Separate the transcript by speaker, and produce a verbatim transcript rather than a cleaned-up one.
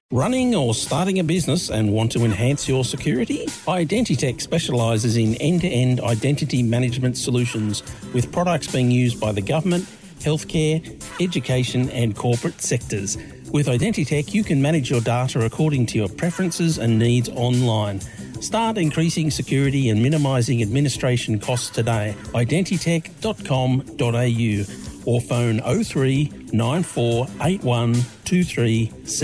Speaker 1: Running or starting a business and want to enhance your security? Identitech specialises in end-to-end identity management solutions with products being used by the government, healthcare, education and corporate sectors. With Identitech, you can manage your data according to your preferences and needs online. Start increasing security and minimising administration costs today. identitech dot com dot a u or phone oh three nine four eight one two three seven.